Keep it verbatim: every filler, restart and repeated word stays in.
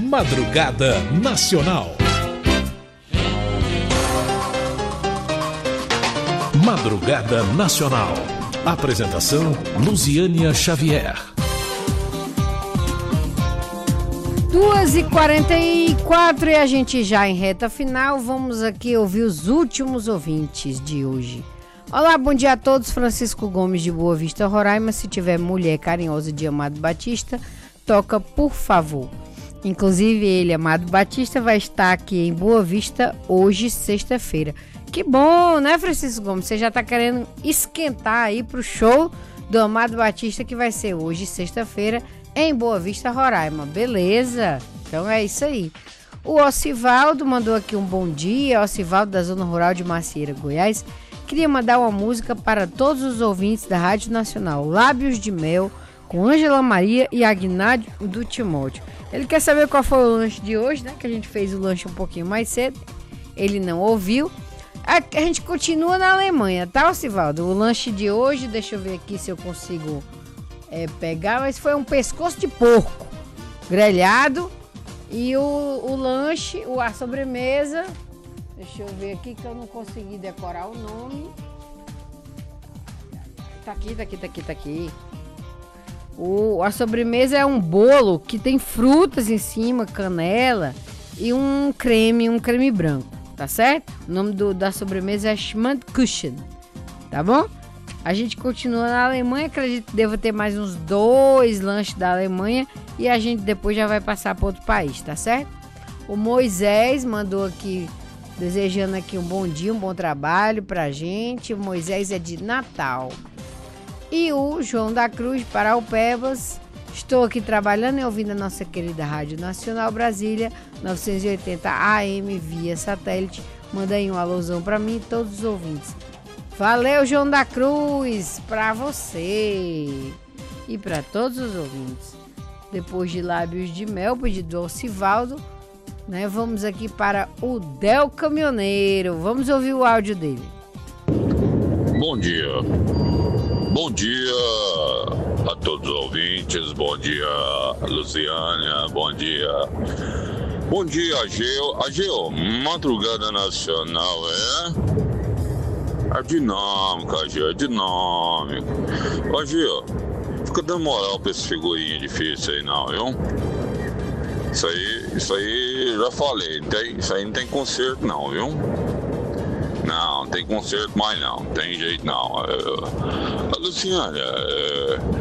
Madrugada Nacional. Madrugada Nacional. Apresentação: Luziânia Xavier. duas e quarenta e quatro e a gente já em reta final. Vamos aqui ouvir os últimos ouvintes de hoje. Olá, bom dia a todos. Francisco Gomes de Boa Vista, Roraima. Se tiver Mulher Carinhosa de Amado Batista, toca, por favor. Inclusive ele, Amado Batista, vai estar aqui em Boa Vista hoje, sexta-feira. Que bom, né, Francisco Gomes? Você já tá querendo esquentar aí pro show do Amado Batista, que vai ser hoje, sexta-feira, em Boa Vista, Roraima. Beleza? Então é isso aí. O Ocivaldo mandou aqui um bom dia. Ocivaldo, da Zona Rural de Macieira, Goiás. Queria mandar uma música para todos os ouvintes da Rádio Nacional, Lábios de Mel, com Ângela Maria e Aguinaldo do Timóteo. Ele quer saber qual foi o lanche de hoje, né? Que a gente fez o lanche um pouquinho mais cedo. Ele não ouviu. A, a gente continua na Alemanha, tá, Ocivaldo? O lanche de hoje, deixa eu ver aqui se eu consigo é, pegar, mas foi um pescoço de porco grelhado. E o, o lanche, o, a sobremesa, deixa eu ver aqui que eu não consegui decorar o nome. Tá aqui, tá aqui, tá aqui, tá aqui. O, a sobremesa é um bolo que tem frutas em cima, canela e um creme, um creme branco, tá certo? O nome do, da sobremesa é Schmandkuchen, tá bom? A gente continua na Alemanha, acredito que deva ter mais uns dois lanches da Alemanha e a gente depois já vai passar para outro país, tá certo? O Moisés mandou aqui, desejando aqui um bom dia, um bom trabalho pra gente. O Moisés é de Natal. E o João da Cruz, Paraupebas. Estou aqui trabalhando e ouvindo a nossa querida Rádio Nacional Brasília, novecentos e oitenta A M via satélite. Manda aí um alôzão para mim e todos os ouvintes. Valeu, João da Cruz, para você e para todos os ouvintes. Depois de Lábios de Mel, pedido do Ocivaldo, né, vamos aqui para o Del Caminhoneiro. Vamos ouvir o áudio dele. Bom dia. Bom dia a todos os ouvintes, bom dia Luciânia, bom dia. Bom dia, Ageu. Ageu, Madrugada Nacional é? É dinâmica, Ageu, é dinâmico. Ageu, fica dando moral pra esse figurinha difícil aí não, viu? Isso aí, isso aí, já falei, tem, isso aí não tem conserto não, viu? Não, não tem conserto mais não, tem jeito não. É, Luciana, é,